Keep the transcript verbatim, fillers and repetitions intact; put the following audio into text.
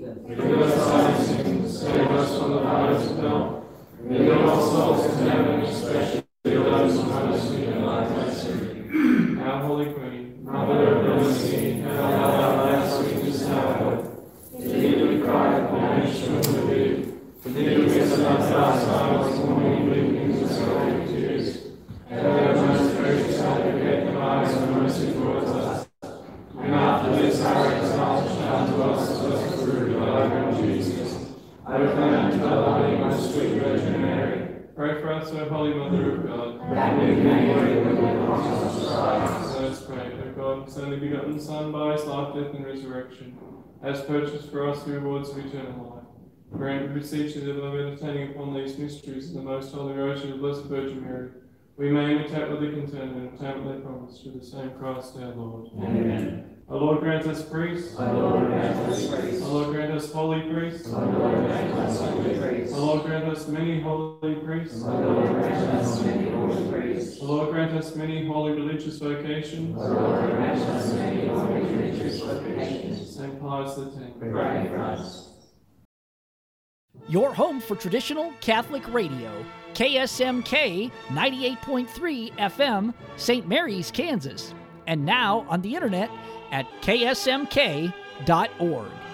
Forgive us our sins, save us from the fires of hell. Lead all souls to heaven, especially those who most need a life mercy. Our Holy Queen, Mother of mercy, have our last weakness now. To thee we cry, punishment of thee. To thee we send our silence, morning, weeping, and sorrowing tears. Ever most gracious Advocate, have eyes of mercy towards us. And after this our exile, shine to us as the fruit of thy womb, Jesus. I reclaim to the Holy, most sweet Virgin Mary. Pray for us, O Holy Mother of God, that we may hear the good promise of Christ. Let us pray, O God, whose only begotten Son, by his life, death, and resurrection, has purchased for us the rewards of eternal life. Grant, we beseech you, that by meditating upon these mysteries of the most holy Rosary of the Blessed Virgin Mary, we may imitate what they contain and obtain what they promise, through the same Christ our Lord. Amen. O Lord, grant us priests. O Lord, grant us priests. O Lord, grant us holy priests. O Lord, grant us holy priests. O Lord, grant us many holy priests. O Lord, grant us many holy priests. O Lord, grant us many holy religious vocations. O Lord, grant us many holy religious vocations. Saint Pius the Tenth, pray for us. Your home for traditional Catholic radio, K S M K ninety-eight point three F M, Saint Mary's, Kansas. And now on the internet at K S M K dot org.